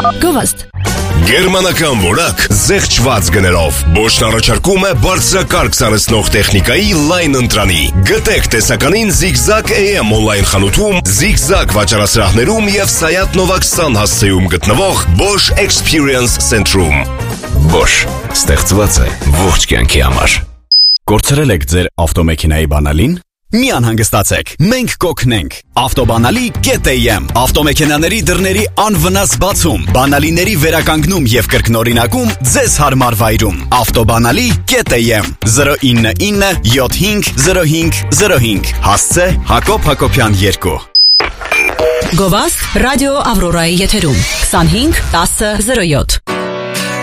Գովաստ Գերմանական որակ զեղչված գներով Bosch-ն առաջարկում է բարձրակարգ սանեցնող տեխնիկայի լայն ընտրանի Գտեք տեսականին Zigzag AM on-line խանութում, Zigzag վաճառասրահներում և Sayat Nova 20 հասցեում գտնվող Bosch Experience Center-ում Bosch, ստեղծված է ողջ կյանքի համար Կորցրել եք ձեր ավտոմեքենայի բանալին? Մի անհանգստացեք, մենք կօգնենք Ավտոբանալի.am Ավտոմեքենաների դռների անվնաս բացում, բանալիների վերականգնում և կրկնօրինակում ձեզ հարմար վայրում Ավտոբանալի.am 099 75 0505 Հասցե Հակոբ Հակոբյան 2 Գովաստ ռադիո Ավրորայի եթերում 25 10 07